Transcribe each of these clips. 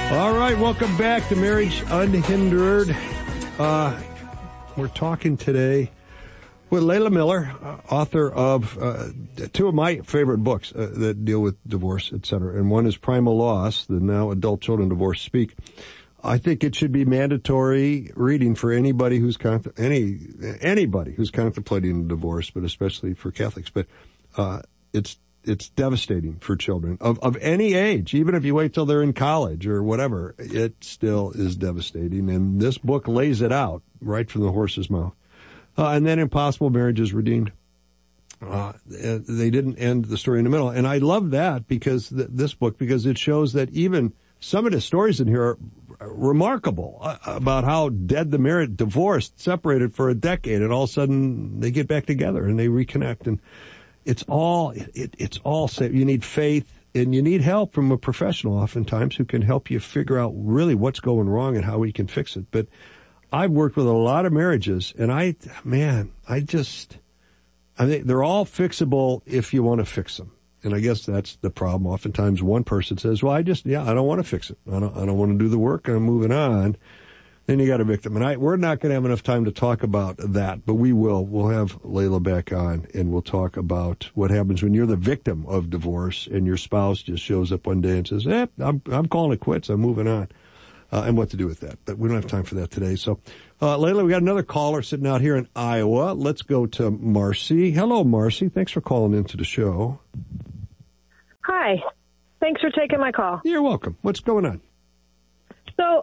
All right, welcome back to Marriage Unhindered. We're talking today with Layla Miller, author of two of my favorite books that deal with divorce, etc. And one is Primal Loss, the Now Adult Children Divorce Speak. I think it should be mandatory reading for anybody who's anybody who's contemplating a divorce, but especially for Catholics. But it's devastating for children of any age. Even if you wait till they're in college or whatever, it still is devastating. And this book lays it out right from the horse's mouth. And then Impossible Marriages Redeemed. They didn't end the story in the middle. And I love that because this book, because it shows that even some of the stories in here are remarkable about how dead the marriage, divorced, separated for a decade, and all of a sudden they get back together and they reconnect. And it's all safe. You need faith and you need help from a professional oftentimes who can help you figure out really what's going wrong and how we can fix it. But I've worked with a lot of marriages and I think they're all fixable if you want to fix them. And I guess that's the problem. Oftentimes one person says, well, I don't want to fix it. I don't want to do the work and I'm moving on. Then you got a victim. And we're not going to have enough time to talk about that, but we will. We'll have Layla back on and we'll talk about what happens when you're the victim of divorce and your spouse just shows up one day and says, I'm calling it quits. I'm moving on. And what to do with that. But we don't have time for that today. So, Layla, we got another caller sitting out here in Iowa. Let's go to Marcy. Hello, Marcy. Thanks for calling into the show. Hi. Thanks for taking my call. You're welcome. What's going on? So,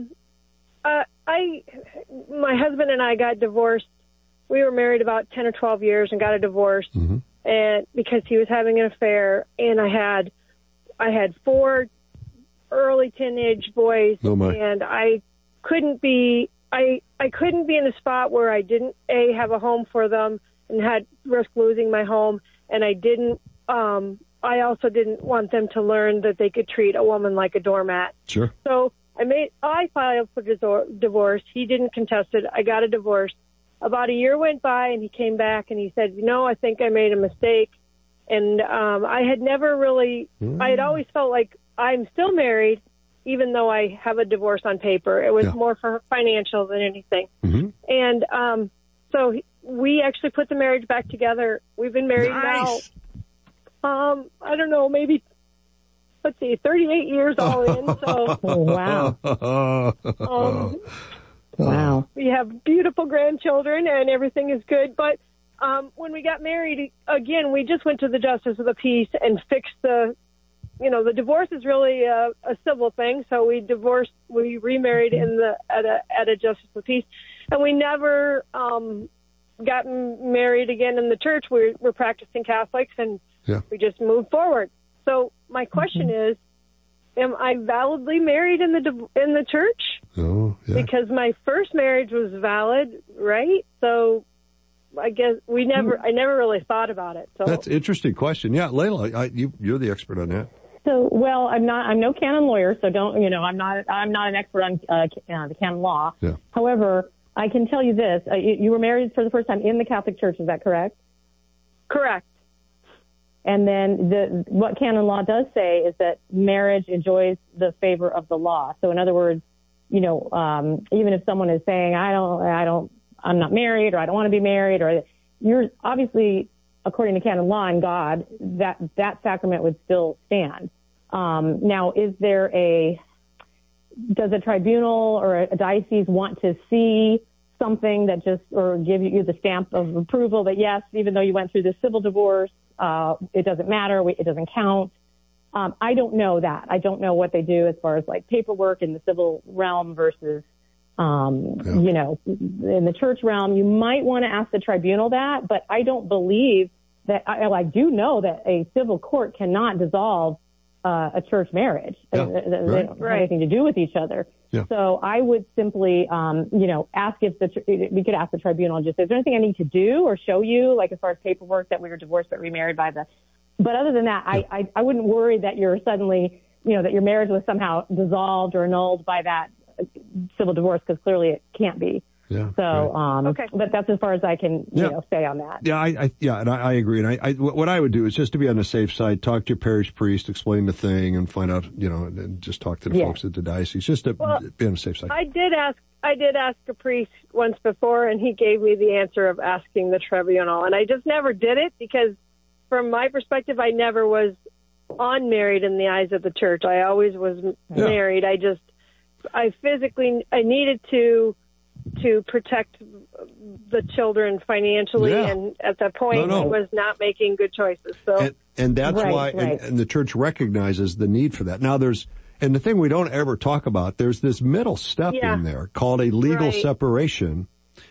my husband and I got divorced. We were married about 10 or 12 years and got a divorce. Mm-hmm. And because he was having an affair, and I had 4 early teenage boys, and I couldn't be in a spot where I didn't have a home for them and had risk losing my home, and I also didn't want them to learn that they could treat a woman like a doormat. Sure. So I filed for divorce. He didn't contest it. I got a divorce. About a year went by, and he came back and he said, I think I made a mistake. And I had never really, I had always felt like I'm still married, even though I have a divorce on paper. It was more for financial than anything. Mm-hmm. And so we actually put the marriage back together. We've been married now, I don't know, maybe, 38 years all in. So, wow. Wow. We have beautiful grandchildren and everything is good. But when we got married, again, we just went to the Justice of the Peace and fixed the divorce is really a civil thing. So we remarried at a Justice of the Peace, and we never got married again in the church. We're practicing Catholics, and we just moved forward. So my question is, am I validly married in the church? Oh, yeah. Because my first marriage was valid, right? So I guess I never really thought about it. So that's an interesting question. Yeah, Layla, you're the expert on that. So, well, I'm no canon lawyer, so I'm not an expert on the canon law. Yeah. However, I can tell you this: you were married for the first time in the Catholic Church. Is that correct? Correct. And then what canon law does say is that marriage enjoys the favor of the law. So, in other words, even if someone is saying I'm not married, or I don't want to be married, or you're obviously, according to canon law and God, that sacrament would still stand. Now, does a tribunal or a diocese want to see something that or give you the stamp of approval that yes, even though you went through this civil divorce, it doesn't matter, it doesn't count? I don't know that. I don't know what they do as far as like paperwork in the civil realm versus in the church realm. You might want to ask the tribunal that, but I don't believe that. I do know that a civil court cannot dissolve a church marriage. Yeah, they don't have anything to do with each other. Yeah. So I would simply, ask we could ask the tribunal and just say, is there anything I need to do or show you, like as far as paperwork that we were divorced but remarried but other than that, yeah. I wouldn't worry that you're suddenly, that your marriage was somehow dissolved or annulled by that civil divorce, because clearly it can't be. Yeah. So, Okay. but that's as far as I can, say on that. Yeah, I agree. And what I would do is just to be on the safe side, talk to your parish priest, explain the thing, and find out, and just talk to the folks at the diocese, just to be on the safe side. I did ask a priest once before, and he gave me the answer of asking the tribunal, and I just never did it because, from my perspective, I never was unmarried in the eyes of the church. I always was married. I needed to protect the children financially, and at that point, I was not making good choices. So, and that's why, and the church recognizes the need for that. Now, and the thing we don't ever talk about, there's this middle step in there called a legal separation,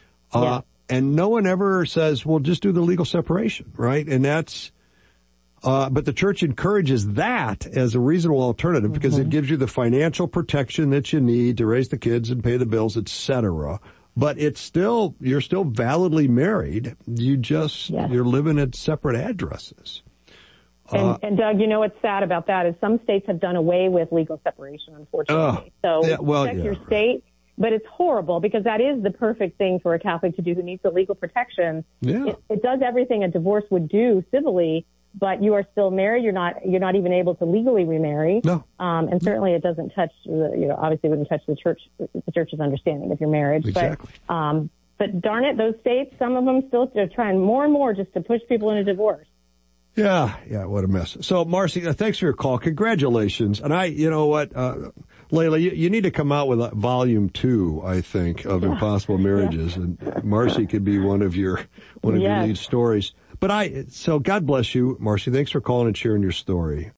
and no one ever says, "Well, just do the legal separation," right? And that's. But the church encourages that as a reasonable alternative because it gives you the financial protection that you need to raise the kids and pay the bills, etc. But you're still validly married. You're living at separate addresses. And Doug, what's sad about that is some states have done away with legal separation, unfortunately. Check your state. But it's horrible because that is the perfect thing for a Catholic to do who needs the legal protection. Yeah. It does everything a divorce would do civilly, but you are still married. You're not even able to legally remarry. No. And certainly it doesn't touch obviously wouldn't touch the church's understanding of your marriage. Exactly. But darn it, those states, some of them still are trying more and more just to push people into divorce. Yeah, what a mess. So, Marcy, thanks for your call. Congratulations. And you know what, Layla, you need to come out with volume 2, I think, of Impossible Marriages, and Marcy could be one of your lead stories. But so God bless you, Marcy. Thanks for calling and sharing your story.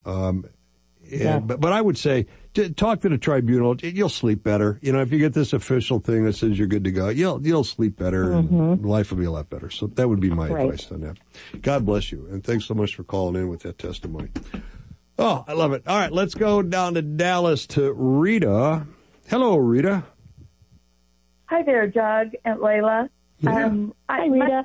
But I would say, talk to the tribunal. You'll sleep better. If you get this official thing that says you're good to go, you'll sleep better and life will be a lot better. So that would be my advice on that. God bless you. And thanks so much for calling in with that testimony. Oh, I love it. All right, let's go down to Dallas to Rita. Hello, Rita. Hi there, Doug and Layla. Yeah. Hi, Rita.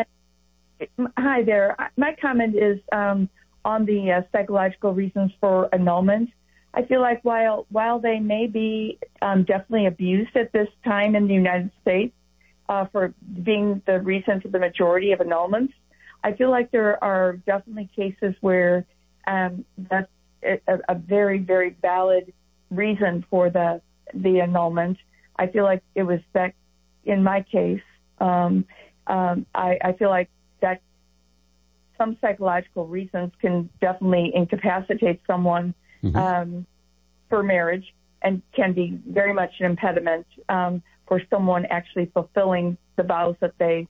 Hi there. My comment is on the psychological reasons for annulment. I feel like while they may be definitely abused at this time in the United States for being the reason for the majority of annulments, I feel like there are definitely cases where that's a very, very valid reason for the annulment. I feel like it was that in my case. I feel like that some psychological reasons can definitely incapacitate someone for marriage and can be very much an impediment for someone actually fulfilling the vows that they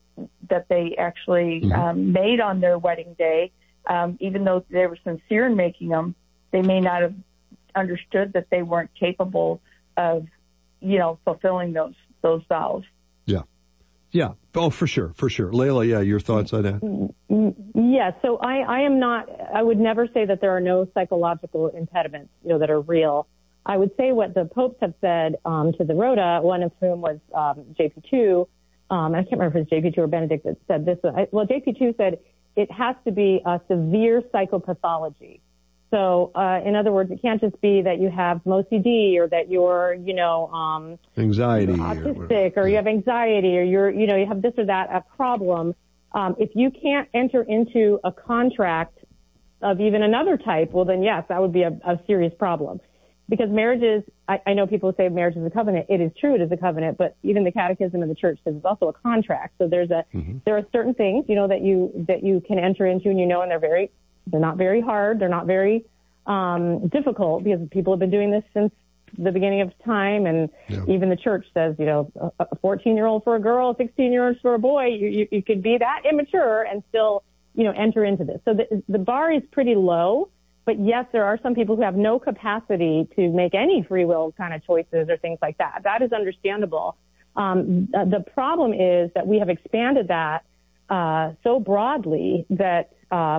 actually made on their wedding day. Even though they were sincere in making them, they may not have understood that they weren't capable of, fulfilling those vows. Yeah. Oh, for sure. Layla, your thoughts on that? Yeah. So I would never say that there are no psychological impediments, that are real. I would say what the popes have said to the Rota, one of whom was JP2. I can't remember if it was JP2 or Benedict that said this. Well, JP2 said it has to be a severe psychopathology. So, in other words, it can't just be that you have OCD or that you're, anxiety, autistic, or you have anxiety, or you have this or that, a problem. If you can't enter into a contract of even another type, well, then yes, that would be a serious problem. Because marriages, I know people say marriage is a covenant. It is true, it is a covenant, but even the Catechism of the Church says it's also a contract. So there are certain things, that you can enter into, and and they're not very hard. They're not very difficult because people have been doing this since the beginning of time. And even the church says, a 14-year-old for a girl, a 16-year-old for a boy, you could be that immature and still, enter into this. So the bar is pretty low. But yes, there are some people who have no capacity to make any free will kind of choices or things like that. That is understandable. The problem is that we have expanded that so broadly that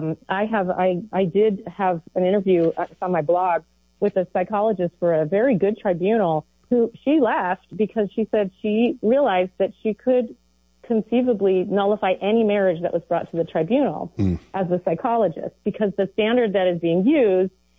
I did have an interview on my blog with a psychologist for a very good tribunal who she left because she said she realized that she could conceivably nullify any marriage that was brought to the tribunal as a psychologist because the standard that is being used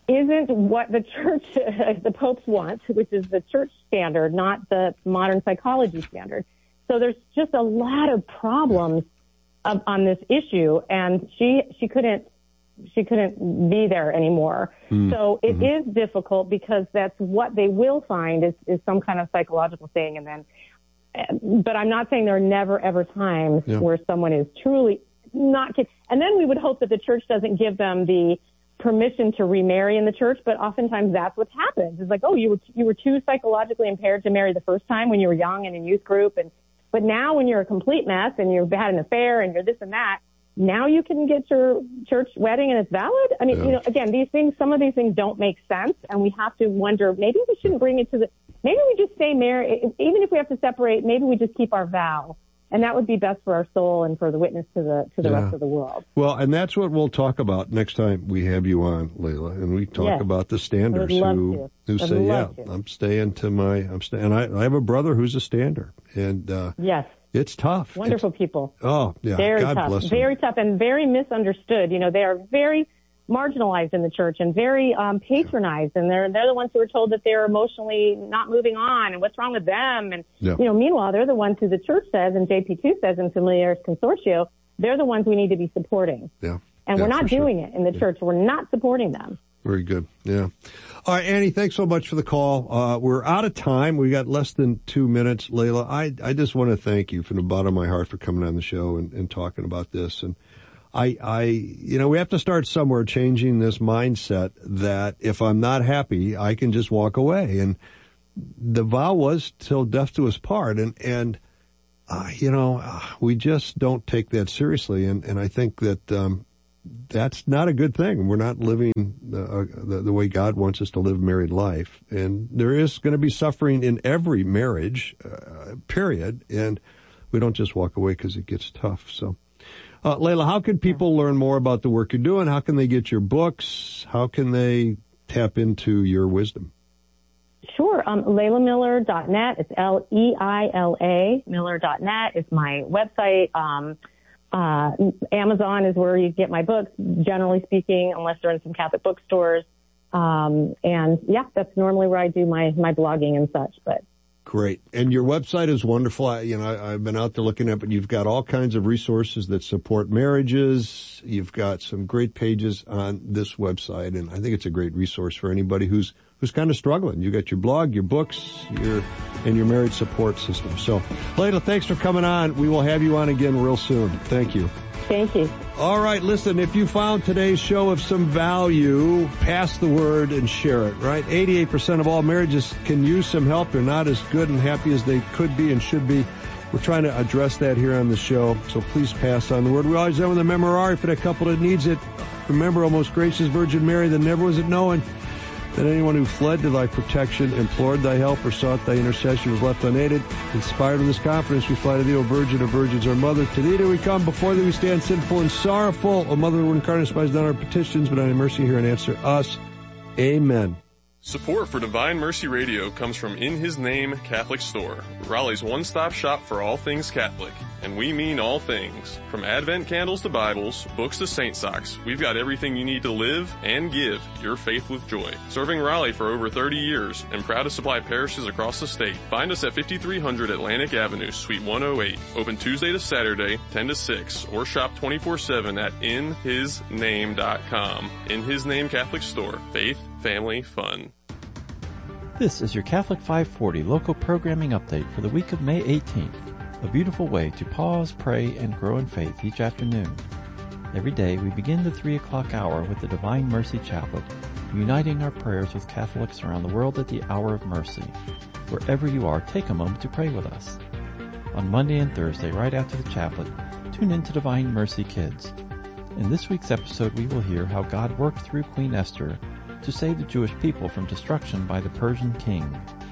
isn't what the church, the popes want, which is the church standard, not the modern psychology standard. So there's just a lot of problems on this issue, and she couldn't be there anymore. So it is difficult because that's what they will find is some kind of psychological thing. And then, but I'm not saying there are never ever times where someone is truly not, and then we would hope that the church doesn't give them the permission to remarry in the church, but oftentimes that's what happens. It's like, oh, you were too psychologically impaired to marry the first time when you were young and in youth group, but now when you're a complete mess and you've had an affair and you're this and that, now you can get your church wedding and it's valid. I mean, again, some of these things don't make sense, and we have to wonder, maybe we shouldn't bring it maybe we just stay married, even if we have to separate, maybe we just keep our vow. And that would be best for our soul and for the witness to the rest of the world. Well, and that's what we'll talk about next time we have you on, Layla, and we talk about the standers who say, I'm staying to and I have a brother who's a stander, and it's tough. Wonderful people. Oh, yeah. Very God tough. Bless them. Very tough and very misunderstood. You know, they are very marginalized in the church and very patronized, and they're the ones who are told that they're emotionally not moving on and what's wrong with them. And meanwhile, they're the ones who the church says, and JP2 says in Familiaris Consortio, they're the ones we need to be supporting. And we're not doing it in the church. We're not supporting them. Very good. Yeah. All right, Annie, thanks so much for the call. We're out of time. We got less than 2 minutes. Layla, I just want to thank you from the bottom of my heart for coming on the show and talking about this. And we have to start somewhere, changing this mindset that if I'm not happy, I can just walk away. And the vow was till death do us part. And we just don't take that seriously. And I think that, that's not a good thing. We're not living the way God wants us to live married life. And there is going to be suffering in every marriage, period. And we don't just walk away because it gets tough. So, Layla, how can people learn more about the work you're doing? How can they get your books? How can they tap into your wisdom? Sure. LaylaMiller.net. It's Leila Miller.net is my website. Amazon is where you get my books, generally speaking, unless they're in some Catholic bookstores. That's normally where I do my blogging and such, but. Great. And your website is wonderful. I've been out there looking at it, but you've got all kinds of resources that support marriages. You've got some great pages on this website, and I think it's a great resource for anybody who's kind of struggling. You got your blog, your books, and your marriage support system. So, Layla, thanks for coming on. We will have you on again real soon. Thank you. Thank you. All right, listen, if you found today's show of some value, pass the word and share it, right? 88% of all marriages can use some help. They're not as good and happy as they could be and should be. We're trying to address that here on the show, so please pass on the word. We always end with a memorare for that couple that needs it. Remember, O most gracious Virgin Mary, that never was it known that anyone who fled to thy protection, implored thy help, or sought thy intercession was left unaided. Inspired with this confidence, we fly to thee, O Virgin of Virgins, our Mother. To thee do we come, before thee we stand sinful and sorrowful. O Mother who incarnate, despise not our petitions, but on thy mercy hear and answer us. Amen. Support for Divine Mercy Radio comes from In His Name Catholic Store, Raleigh's one-stop shop for all things Catholic. And we mean all things. From Advent candles to Bibles, books to saint socks, we've got everything you need to live and give your faith with joy. Serving Raleigh for over 30 years and proud to supply parishes across the state. Find us at 5300 Atlantic Avenue, Suite 108. Open Tuesday to Saturday, 10 to 6, or shop 24/7 at inhisname.com. In His Name Catholic Store. Faith, family, fun. This is your Catholic 540 local programming update for the week of May 18th. A beautiful way to pause, pray, and grow in faith each afternoon. Every day we begin the 3 o'clock hour with the Divine Mercy Chaplet, uniting our prayers with Catholics around the world at the hour of mercy. Wherever you are, take a moment to pray with us. On Monday and Thursday, right after the chaplet, tune in to Divine Mercy Kids. In this week's episode, we will hear how God worked through Queen Esther to save the Jewish people from destruction by the Persian king.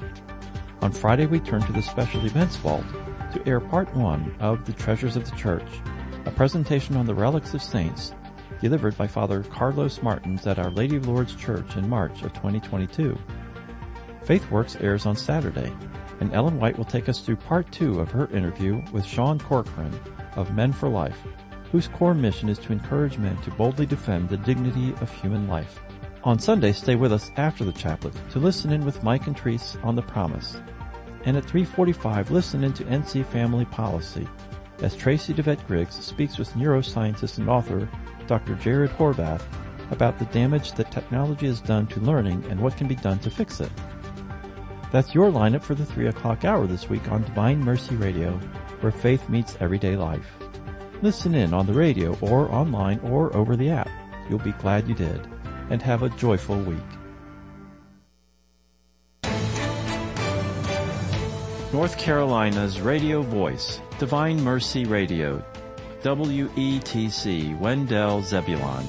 On Friday, we turn to the Special Events Vault to air Part 1 of The Treasures of the Church, a presentation on the relics of saints delivered by Father Carlos Martins at Our Lady of Lourdes Church in March of 2022. FaithWorks airs on Saturday, and Ellen White will take us through Part 2 of her interview with Sean Corcoran of Men for Life, whose core mission is to encourage men to boldly defend the dignity of human life. On Sunday, stay with us after the chaplet to listen in with Mike and Therese on The Promise. And at 3:45, listen into NC Family Policy as Tracy DeVette Griggs speaks with neuroscientist and author Dr. Jared Horvath about the damage that technology has done to learning and what can be done to fix it. That's your lineup for the 3 o'clock hour this week on Divine Mercy Radio, where faith meets everyday life. Listen in on the radio or online or over the app. You'll be glad you did. And have a joyful week. North Carolina's radio voice, Divine Mercy Radio, WETC, Wendell Zebulon.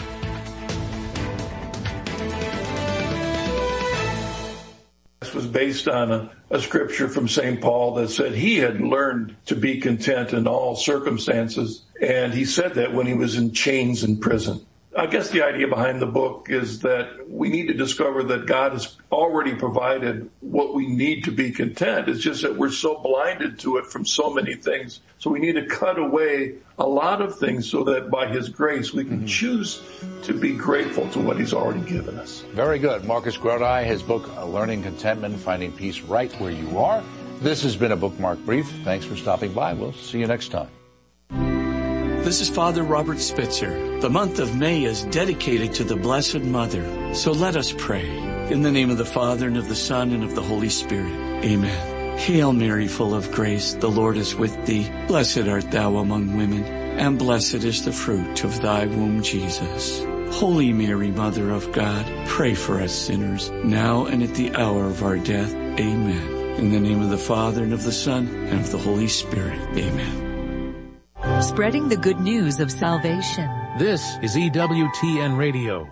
This was based on a scripture from St. Paul that said he had learned to be content in all circumstances, and he said that when he was in chains in prison. I guess the idea behind the book is that we need to discover that God has already provided what we need to be content. It's just that we're so blinded to it from so many things. So we need to cut away a lot of things so that by His grace we can choose to be grateful to what He's already given us. Very good. Marcus Grodi, his book, Learning Contentment, Finding Peace Right Where You Are. This has been a Bookmark Brief. Thanks for stopping by. We'll see you next time. This is Father Robert Spitzer. The month of May is dedicated to the Blessed Mother. So let us pray. In the name of the Father, and of the Son, and of the Holy Spirit. Amen. Hail Mary, full of grace, the Lord is with thee. Blessed art thou among women, and blessed is the fruit of thy womb, Jesus. Holy Mary, Mother of God, pray for us sinners, now and at the hour of our death. Amen. In the name of the Father, and of the Son, and of the Holy Spirit. Amen. Spreading the good news of salvation. This is EWTN Radio.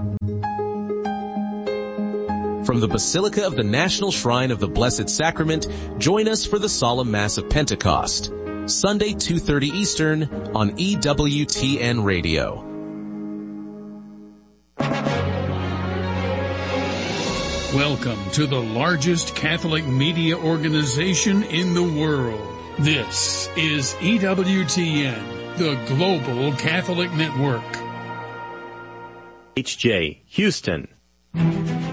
From the Basilica of the National Shrine of the Blessed Sacrament, join us for the Solemn Mass of Pentecost, Sunday 2:30 Eastern on EWTN Radio. Welcome to the largest Catholic media organization in the world. This is EWTN, the Global Catholic Network. HJ, Houston.